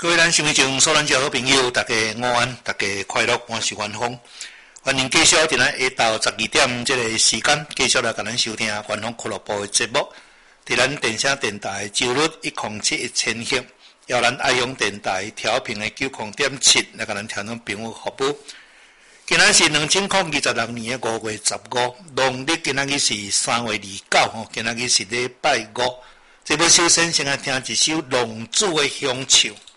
各位咱新闻中所咱遮好朋友，大家午安，大家快乐，我是元丰，欢迎继续伫咱下昼12点这个时间，继续来甲咱收听元丰俱乐部的节目。伫咱电声电台周日1071000赫，由咱爱用电台调频的90.7来甲咱听众朋友服务。今仔是2026年的5月15，农历今仔日是3月29吼，今仔日是礼拜5。这要首先先来听一首龙珠的乡唱。